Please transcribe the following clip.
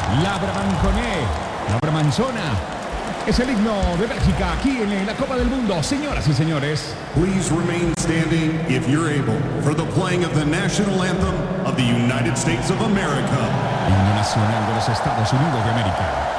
La Brabanconné, la Bramanzona. Es el himno de Bélgica aquí en la Copa del Mundo, señoras y señores. Please remain standing if you're able for the playing of the national anthem of the United States of America. Himno nacional de los Estados Unidos de América.